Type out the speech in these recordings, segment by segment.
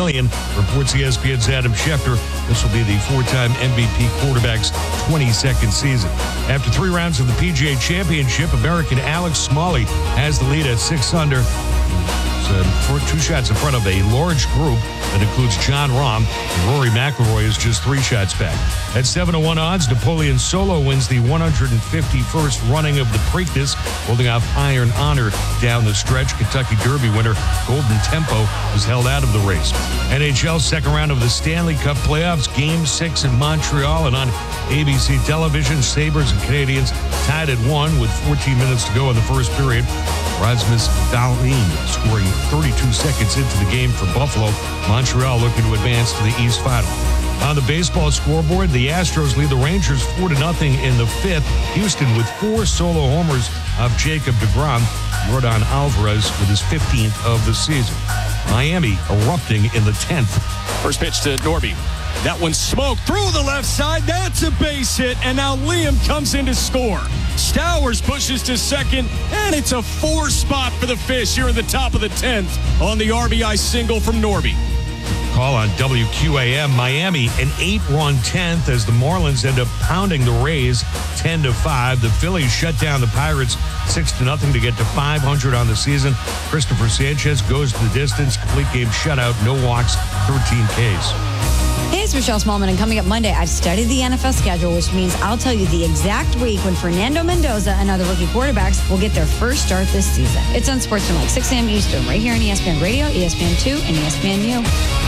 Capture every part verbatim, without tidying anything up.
million dollars, reports E S P N's Adam Schefter. This will be the four-time M V P quarterback's twenty-second season. After three rounds of the P G A Championship, American Alex Smalley has the lead at six under. Uh, for two shots in front of a large group that includes John Rahm, and Rory McIlroy is just three shots back. At seven to one odds, Napoleon Solo wins the one hundred fifty-first running of the Preakness, holding off Iron Honor down the stretch. Kentucky Derby winner Golden Tempo was held out of the race. N H L second round of the Stanley Cup playoffs, Game six in Montreal, and on A B C television, Sabres and Canadiens tied at one with fourteen minutes to go in the first period. Rasmus Dahlin scoring thirty-two seconds into the game for Buffalo. Montreal looking to advance to the East Final. On the baseball scoreboard, the Astros lead the Rangers four to nothing in the fifth. Houston with four solo homers of Jacob deGrom. Yordan Alvarez with his fifteenth of the season. Miami erupting in the tenth. First pitch to Norby. That one smoked through the left side. That's a base hit, and now Liam comes in to score. Stowers pushes to second, and it's a four spot for the Fish here in the top of the tenth on the R B I single from Norby. Call on W Q A M. Miami an eight-run tenth as the Marlins end up pounding the Rays ten to five. The Phillies shut down the Pirates six to nothing to get to five hundred on the season. Christopher Sanchez goes to the distance. Complete game shutout, no walks, thirteen Ks. Hey, it's Michelle Smallman, and coming up Monday, I've studied the N F L schedule, which means I'll tell you the exact week when Fernando Mendoza and other rookie quarterbacks will get their first start this season. It's on SportsCenter, like six a.m. Eastern, right here on E S P N Radio, E S P N two, and E S P N U.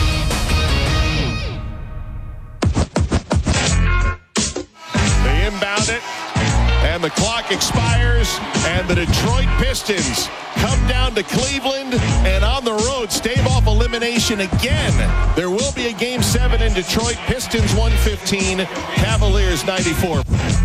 They inbound it, and the clock expires, and the Detroit Pistons come down to Cleveland, and on the road, stave off elimination again. There will be a game seven in Detroit. Pistons one fifteen, Cavaliers ninety-four.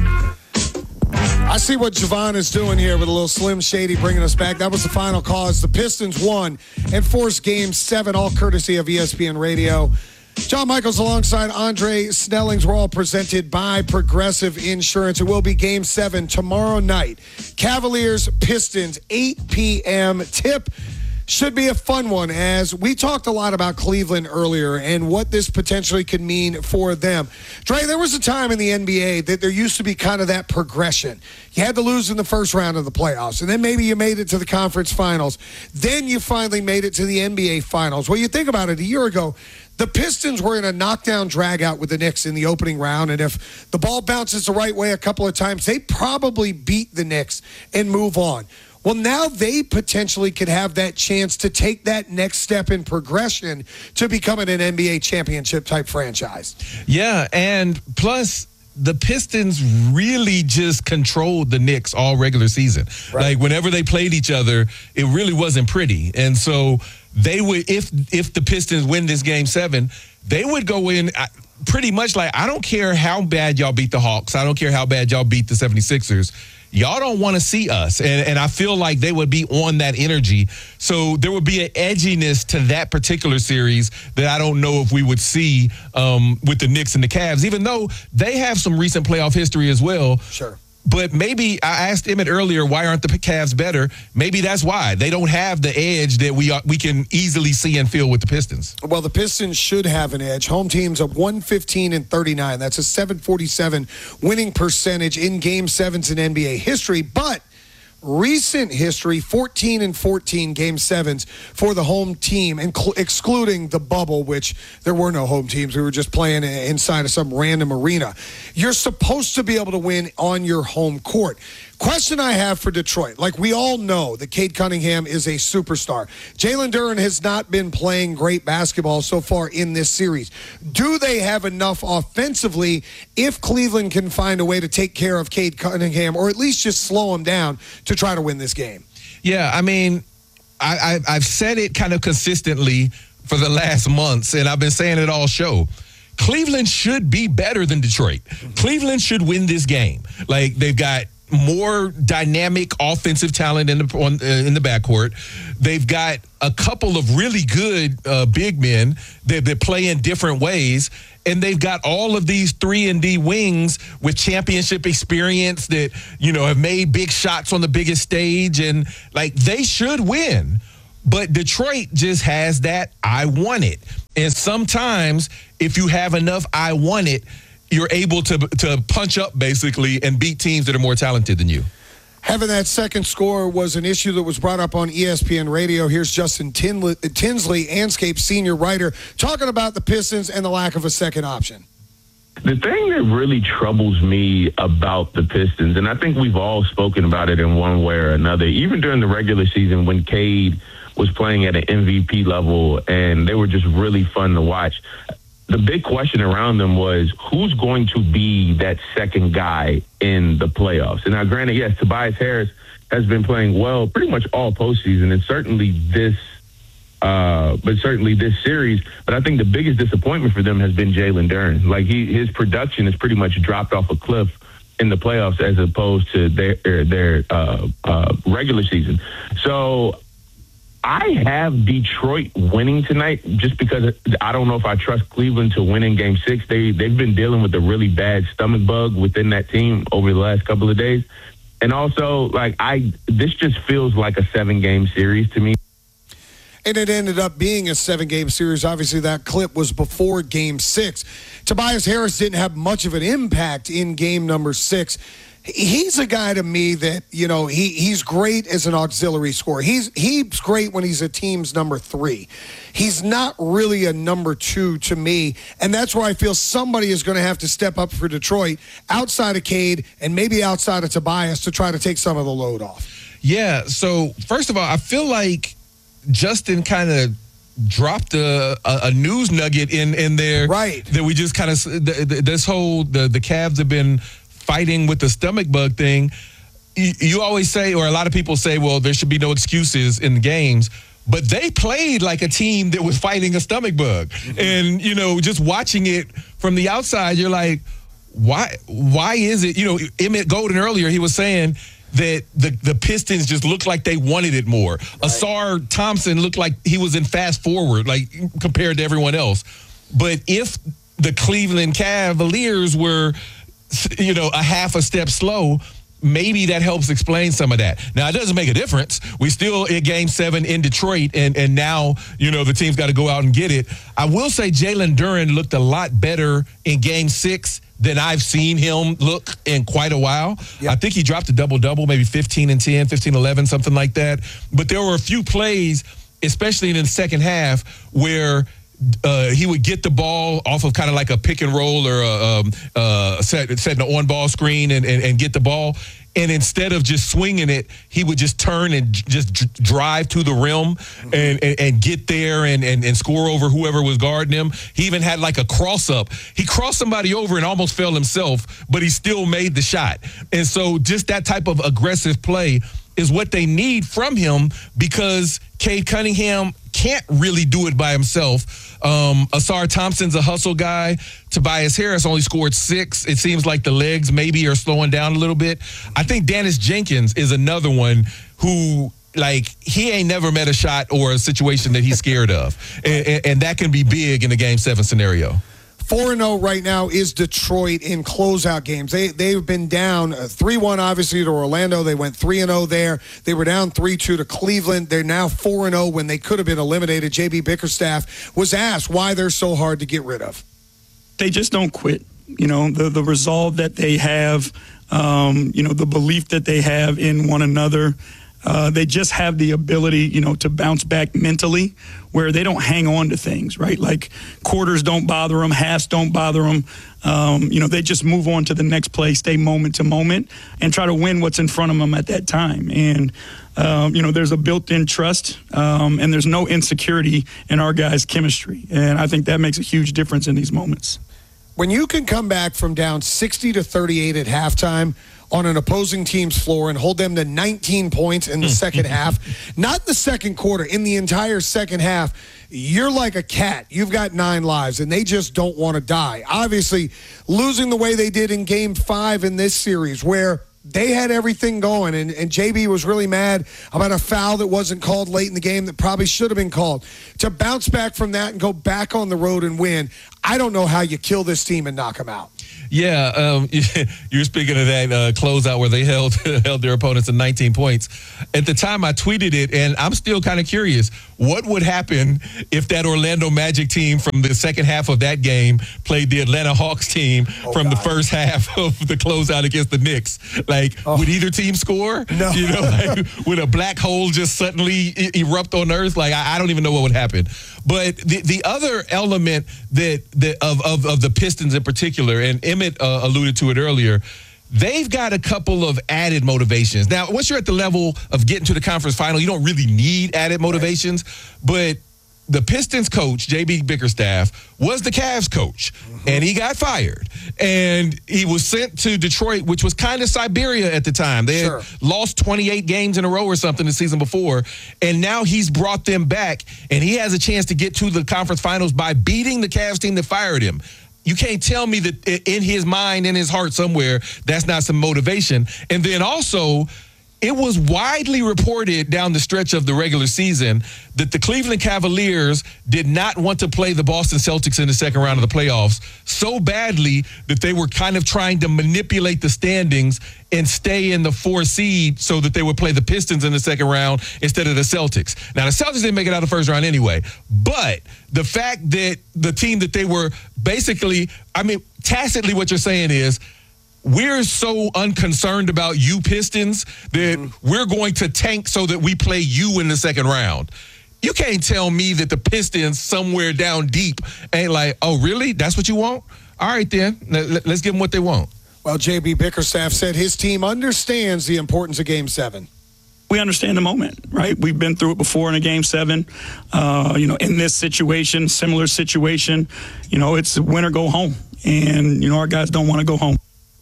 I see what Javon is doing here with a little Slim Shady bringing us back. That was the final cause. The Pistons won and forced game seven, all courtesy of E S P N Radio. John Michaels alongside Andre Snellings. We're all presented by Progressive Insurance. It will be game seven tomorrow night. Cavaliers, Pistons, eight p.m. tip. Should be a fun one, as we talked a lot about Cleveland earlier and what this potentially could mean for them. Dre, there was a time in the N B A that there used to be kind of that progression. You had to lose in the first round of the playoffs, and then maybe you made it to the conference finals. Then you finally made it to the N B A finals. Well, you think about it, a year ago, the Pistons were in a knockdown drag-out with the Knicks in the opening round, and if the ball bounces the right way a couple of times, they probably beat the Knicks and move on. Well, now they potentially could have that chance to take that next step in progression to becoming an N B A championship-type franchise. Yeah, and plus the Pistons really just controlled the Knicks all regular season. Right. Like, whenever they played each other, it really wasn't pretty. And so they would, if if the Pistons win this game seven, they would go in pretty much like, I don't care how bad y'all beat the Hawks. I don't care how bad y'all beat the seventy-sixers. Y'all don't want to see us. And, and I feel like they would be on that energy. So there would be an edginess to that particular series that I don't know if we would see um, with the Knicks and the Cavs, even though they have some recent playoff history as well. Sure. But maybe I asked Emmett earlier, why aren't the Cavs better? Maybe that's why. They don't have the edge that we are, we can easily see and feel with the Pistons. Well, the Pistons should have an edge. Home teams of one fifteen and thirty-nine. That's a seven forty-seven winning percentage in Game sevens in N B A history. But recent history, fourteen and fourteen Game sevens for the home team, incl- excluding the bubble, which there were no home teams. We were just playing inside of some random arena. You're supposed to be able to win on your home court. Question I have for Detroit. Like, we all know that Cade Cunningham is a superstar. Jalen Duren has not been playing great basketball so far in this series. Do they have enough offensively if Cleveland can find a way to take care of Cade Cunningham, or at least just slow him down to try to win this game? Yeah, I mean, I, I, I've said it kind of consistently for the last months, and I've been saying it all show. Cleveland should be better than Detroit. Mm-hmm. Cleveland should win this game. Like, they've got more dynamic offensive talent in the on, uh, in the backcourt. They've got a couple of really good uh, big men that, that play in different ways, and they've got all of these three and D wings with championship experience that, you know, have made big shots on the biggest stage, and like, they should win. But Detroit just has that I want it. And sometimes if you have enough I want it, you're able to to punch up basically and beat teams that are more talented than you. Having that second score was an issue that was brought up on E S P N Radio. Here's Justin Tinley, Tinsley, Anscape senior writer, talking about the Pistons and the lack of a second option. The thing that really troubles me about the Pistons, and I think we've all spoken about it in one way or another, even during the regular season when Cade was playing at an M V P level and they were just really fun to watch. The big question around them was who's going to be that second guy in the playoffs. And now, granted, yes, Tobias Harris has been playing well pretty much all postseason, and certainly this, uh, but certainly this series. But I think the biggest disappointment for them has been Jalen Duren. Like he, his production has pretty much dropped off a cliff in the playoffs as opposed to their their uh, uh, regular season. So I have Detroit winning tonight just because I don't know if I trust Cleveland to win in game six. They, they've been dealing with a really bad stomach bug within that team over the last couple of days. And also, like, I this just feels like a seven-game series to me. And it ended up being a seven-game series. Obviously, that clip was before game six. Tobias Harris didn't have much of an impact in game number six. He's a guy to me that, you know, he, he's great as an auxiliary scorer. He's he's great when he's a team's number three. He's not really a number two to me, and that's where I feel somebody is going to have to step up for Detroit outside of Cade and maybe outside of Tobias to try to take some of the load off. Yeah, so first of all, I feel like Justin kind of dropped a, a, a news nugget in, in there. Right. That we just kind of, this whole, the, the Cavs have been fighting with the stomach bug thing. You, you always say, or a lot of people say, well, there should be no excuses in the games. But they played like a team that was fighting a stomach bug. Mm-hmm. And, you know, just watching it from the outside, you're like, why why is it? You know, Emmett Golden earlier, he was saying that the, the Pistons just looked like they wanted it more. Right. Asar Thompson looked like he was in fast forward, like compared to everyone else. But if the Cleveland Cavaliers were, you know, a half a step slow, maybe that helps explain some of that. Now, it doesn't make a difference. We still in game seven in Detroit, and, and now, you know, the team's got to go out and get it. I will say Jalen Duren looked a lot better in game six than I've seen him look in quite a while. Yep. I think he dropped a double-double, maybe fifteen and ten, fifteen eleven, something like that. But there were a few plays, especially in the second half, where Uh, he would get the ball off of kind of like a pick and roll or a, um, uh, set, setting an on-ball screen and, and, and get the ball. And instead of just swinging it, he would just turn and j- just d- drive to the rim and, and, and get there and, and, and score over whoever was guarding him. He even had like a cross-up. He crossed somebody over and almost fell himself, but he still made the shot. And so just that type of aggressive play is what they need from him because Cade Cunningham can't really do it by himself. Um, Asar Thompson's a hustle guy. Tobias Harris only scored six. It seems like the legs maybe are slowing down a little bit. I think Dennis Jenkins is another one who, like, he ain't never met a shot or a situation that he's scared of. And, and, and that can be big in a game seven scenario. four and oh right now is Detroit in closeout games. They, they've been down three one, obviously, to Orlando. They went three and oh there. They were down three two to Cleveland. They're now four and oh when they could have been eliminated. J B Bickerstaff was asked why they're so hard to get rid of. They just don't quit. You know, the, the resolve that they have, um, you know, the belief that they have in one another. Uh, they just have the ability, you know, to bounce back mentally where they don't hang on to things, right? Like quarters don't bother them, halves don't bother them. Um, you know, they just move on to the next play, stay moment to moment, and try to win what's in front of them at that time. And, um, you know, there's a built-in trust, um, and there's no insecurity in our guys' chemistry. And I think that makes a huge difference in these moments. When you can come back from down sixty to thirty-eight at halftime on an opposing team's floor and hold them to nineteen points in the second half, not the second quarter, in the entire second half, you're like a cat. You've got nine lives, and they just don't want to die. Obviously, losing the way they did in game five in this series where they had everything going, and, and J B was really mad about a foul that wasn't called late in the game that probably should have been called. To bounce back from that and go back on the road and win, I don't know how you kill this team and knock them out. Yeah, um, you're speaking of that uh, closeout where they held held their opponents in nineteen points. At the time, I tweeted it, and I'm still kind of curious. What would happen if that Orlando Magic team from the second half of that game played the Atlanta Hawks team oh, from God. the first half of the closeout against the Knicks? Like, oh. would either team score? No. You know, like, would a black hole just suddenly e- erupt on Earth? Like, I, I don't even know what would happen. But the, the other element that, that of, of, of the Pistons in particular, and Emmett uh, alluded to it earlier, they've got a couple of added motivations. Now, once you're at the level of getting to the conference final, you don't really need added motivations. Right. But the Pistons coach, J B Bickerstaff, was the Cavs coach, mm-hmm. and he got fired. And he was sent to Detroit, which was kind of Siberia at the time. They sure. had lost twenty-eight games in a row or something the season before, and now he's brought them back, and he has a chance to get to the conference finals by beating the Cavs team that fired him. You can't tell me that in his mind, in his heart somewhere, that's not some motivation. And then also, it was widely reported down the stretch of the regular season that the Cleveland Cavaliers did not want to play the Boston Celtics in the second round of the playoffs so badly that they were kind of trying to manipulate the standings and stay in the four seed so that they would play the Pistons in the second round instead of the Celtics. Now, the Celtics didn't make it out of the first round anyway, but the fact that the team that they were basically, I mean, tacitly what you're saying is, we're so unconcerned about you Pistons that mm-hmm. we're going to tank so that we play you in the second round. You can't tell me that the Pistons somewhere down deep ain't like, oh, really? That's what you want? All right, then. Let's give them what they want. Well, J B Bickerstaff said his team understands the importance of Game seven. We understand the moment, right? We've been through it before in a game seven. Uh, you know, in this situation, similar situation, you know, it's win or go home. And, you know, our guys don't want to go home.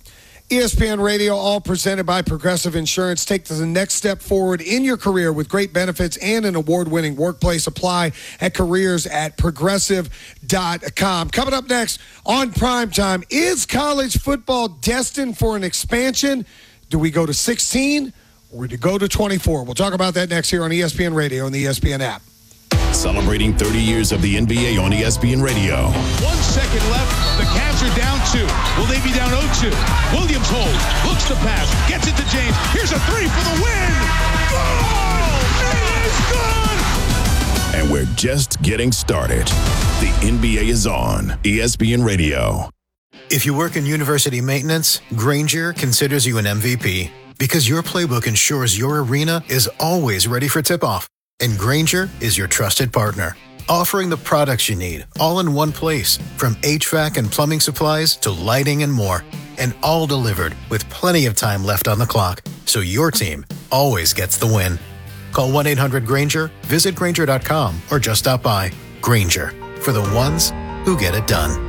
E S P N Radio, all presented by Progressive Insurance. Take the next step forward in your career with great benefits and an award-winning workplace. Apply at careers at progressive dot com. Coming up next on Primetime, is college football destined for an expansion? Do we go to sixteen or do we go to twenty-four? We'll talk about that next here on E S P N Radio and the E S P N app. Celebrating thirty years of the N B A on E S P N Radio. One second left. The Cavs are down two. Will they be down oh two? Williams holds. Looks to pass. Gets it to James. Here's a three for the win. Good! It is good! And we're just getting started. The N B A is on E S P N Radio. If you work in university maintenance, Grainger considers you an M V P because your playbook ensures your arena is always ready for tip-off. And Grainger is your trusted partner, offering the products you need all in one place, from H V A C and plumbing supplies to lighting and more, and all delivered with plenty of time left on the clock, so your team always gets the win. Call one eight hundred Grainger, visit Grainger dot com, or just stop by. Grainger, for the ones who get it done.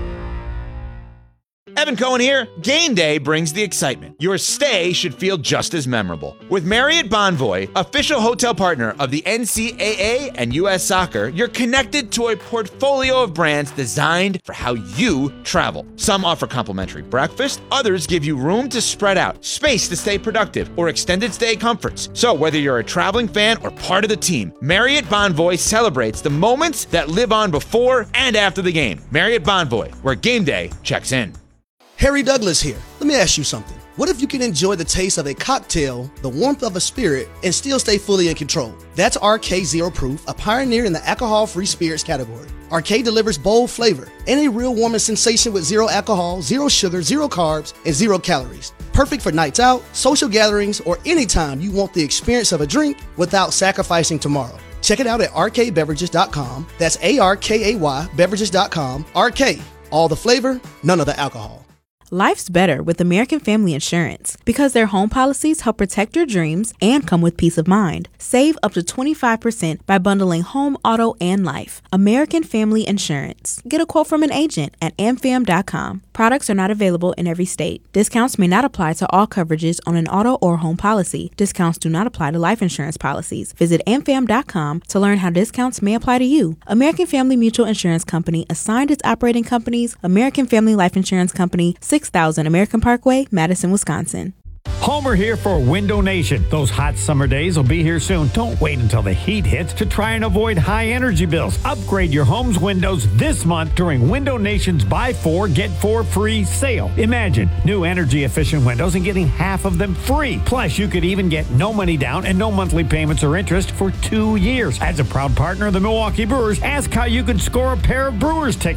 Evan Cohen here. Game day brings the excitement. Your stay should feel just as memorable. With Marriott Bonvoy, official hotel partner of the N C double A and U S Soccer, you're connected to a portfolio of brands designed for how you travel. Some offer complimentary breakfast, others give you room to spread out, space to stay productive, or extended stay comforts. So whether you're a traveling fan or part of the team, Marriott Bonvoy celebrates the moments that live on before and after the game. Marriott Bonvoy, where game day checks in. Harry Douglas here. Let me ask you something. What if you can enjoy the taste of a cocktail, the warmth of a spirit, and still stay fully in control? That's R K Zero Proof, a pioneer in the alcohol-free spirits category. R K delivers bold flavor and a real warming sensation with zero alcohol, zero sugar, zero carbs, and zero calories. Perfect for nights out, social gatherings, or anytime you want the experience of a drink without sacrificing tomorrow. Check it out at R K beverages dot com. That's A R K A Y beverages dot com. R K, all the flavor, none of the alcohol. Life's better with American Family Insurance because their home policies help protect your dreams and come with peace of mind. Save up to twenty-five percent by bundling home, auto, and life. American Family Insurance. Get a quote from an agent at A M fam dot com. Products are not available in every state. Discounts may not apply to all coverages on an auto or home policy. Discounts do not apply to life insurance policies. Visit A M fam dot com to learn how discounts may apply to you. American Family Mutual Insurance Company assigned its operating companies, American Family Life Insurance Company, six thousand American Parkway, Madison, Wisconsin. Homer here for Window Nation. Those hot summer days will be here soon. Don't wait until the heat hits to try and avoid high energy bills. Upgrade your home's windows this month during Window Nation's Buy Four, Get Four Free sale. Imagine new energy efficient windows and getting half of them free. Plus, you could even get no money down and no monthly payments or interest for two years. As a proud partner of the Milwaukee Brewers, ask how you could score a pair of Brewers tickets.